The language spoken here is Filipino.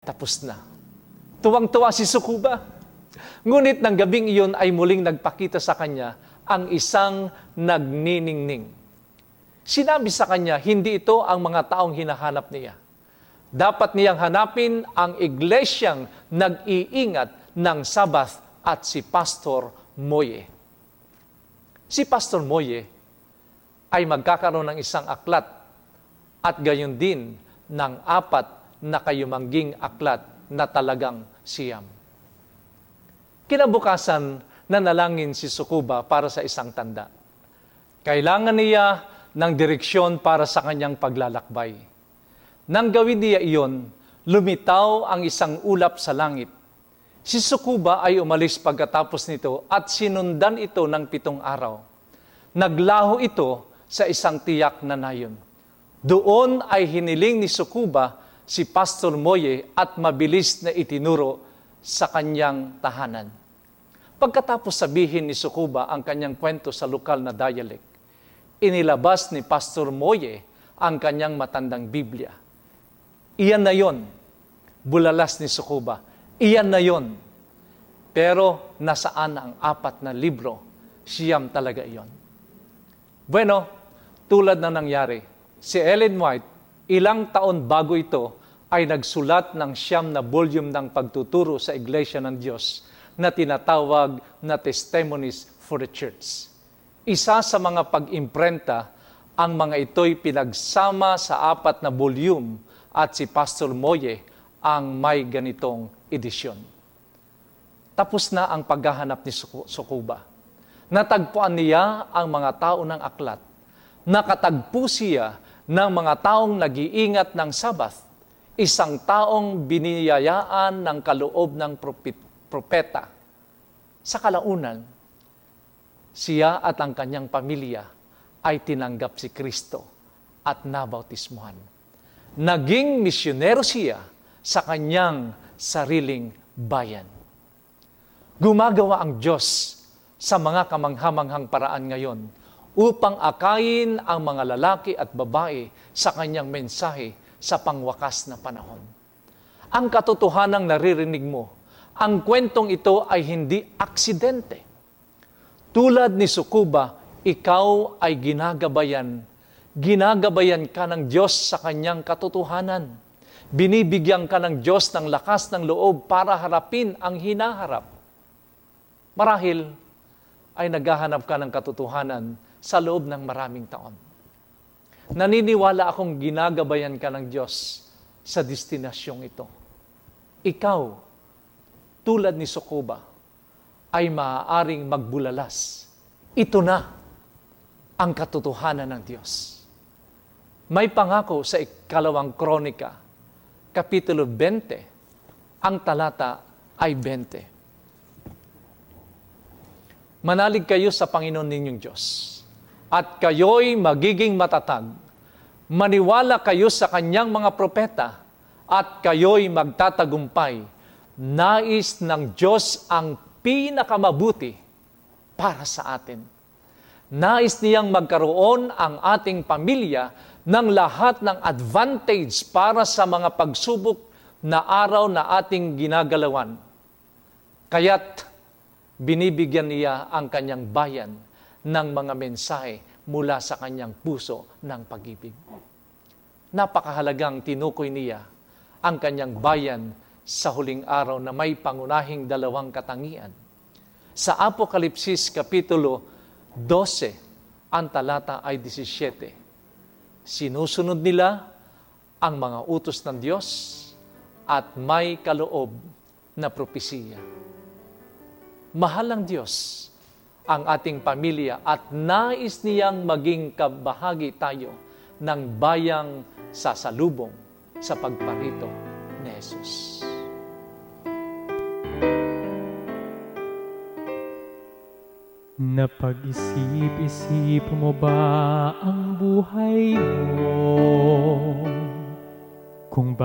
Tapos na. Tuwang-tuwa si Tsukuba. Ngunit ng gabing iyon ay muling nagpakita sa kanya ang isang nagniningning. Sinabi sa kanya, hindi ito ang mga taong hinahanap niya. Dapat niyang hanapin ang iglesyang nag-iingat ng Sabath at si Pastor Moye. Si Pastor Moye ay magkakaroon ng isang aklat at gayon din ng 4 na kayumangging aklat na talagang siyam. Kinabukasan, nanalangin si Tsukuba para sa isang tanda. Kailangan niya ng direksyon para sa kanyang paglalakbay. Nang gawin niya iyon, lumitaw ang isang ulap sa langit. Si Tsukuba ay umalis pagkatapos nito at sinundan ito ng 7 araw. Naglaho ito sa isang tiyak na nayon. Doon ay hiniling ni Tsukuba si Pastor Moye at mabilis na itinuro sa kanyang tahanan. Pagkatapos sabihin ni Tsukuba ang kanyang kwento sa lokal na dialect, inilabas ni Pastor Moye ang kanyang matandang Biblia. Iyan na yon, bulalas ni Tsukuba. Iyan na yon. Pero nasaan ang 4 na libro? Siyam talaga iyon. Bueno, tulad na nangyari, si Ellen White, ilang taon bago ito, ay nagsulat ng 9 na volume ng pagtuturo sa Iglesia ng Diyos na tinatawag na Testimonies for the Church. Isa sa mga pag-imprenta, ang mga ito'y pinagsama sa 4 na volume at si Pastor Moye ang may ganitong edisyon. Tapos na ang paghahanap ni Tsukuba. Natagpuan niya ang mga tao ng aklat. Nakatagpo siya ng mga taong nag-iingat ng Sabath, isang taong biniyayaan ng kaloob ng propeta. Sa kalaunan, siya at ang kanyang pamilya ay tinanggap si Kristo at nabautismuhan. Naging misyonero siya sa kanyang sariling bayan. Gumagawa ang Diyos sa mga kamanghamanghang paraan ngayon upang akayin ang mga lalaki at babae sa kanyang mensahe sa pangwakas na panahon. Ang katotohanang naririnig mo, ang kwentong ito ay hindi aksidente. Tulad ni Tsukuba, ikaw ay ginagabayan ka ng Diyos sa kanyang katotohanan. Binibigyan ka ng Diyos ng lakas ng loob para harapin ang hinaharap. Marahil ay naghahanap ka ng katotohanan sa loob ng maraming taon. Naniniwala akong ginagabayan ka ng Diyos sa destinasyong ito. Ikaw, tulad ni Tsukuba, ay maaaring magbulalas. Ito na ang katotohanan ng Diyos. May pangako sa 2 Kronika, Kapitulo 20, ang talata ay 20. Manalig kayo sa Panginoon ninyong Diyos, at kayo'y magiging matatag. Maniwala kayo sa kanyang mga propeta, at kayo'y magtatagumpay. Nais ng Diyos ang pinakamabuti para sa atin. Nais niyang magkaroon ang ating pamilya ng lahat ng advantage para sa mga pagsubok na araw na ating ginagalawan. Kaya't binibigyan niya ang kanyang bayan ng mga mensahe mula sa kanyang puso ng pag-ibig. Napakahalagang tinukoy niya ang kanyang bayan sa huling araw na may pangunahing 2 katangian. Sa Apokalipsis Kapitulo 12, ang talata ay 17. Sinusunod nila ang mga utos ng Diyos at may kaloob na propesiya. Mahal ng Diyos ang ating pamilya at nais niyang maging kabahagi tayo ng bayang sasalubong sa pagparito ni Jesus. Napag-isip-isip mo ba ang buhay mo? Kung